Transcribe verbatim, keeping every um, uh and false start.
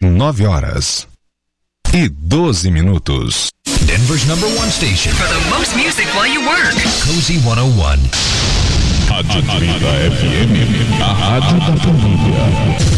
nove horas e doze minutos. Denver's number one station for the most music while you work. Cozy cento e um. Rádio Trinta F M, a rádio da família.